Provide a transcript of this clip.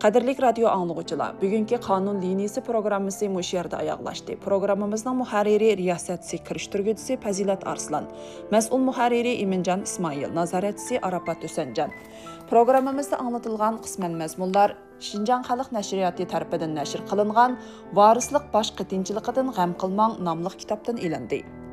Qadirlik radio anlıqçılar, bugünkü Qanun liniyasi programmasi mush yerda oyoqlashdi. Programmamizning muharriri, riyosatchisi, kirishtirguvchisi Fazilat Arslan, mas'ul muharriri Iminjon Ismoil, nazoratchisi Arafat Husanjon. Programmamizda anlatilgan qisman mazmunlar Şinjan Xalq Nashriyati tarafidan nashr qilingan Varislik bosh qitinchiligidan g'am qilmang nomli kitobdan ilindi.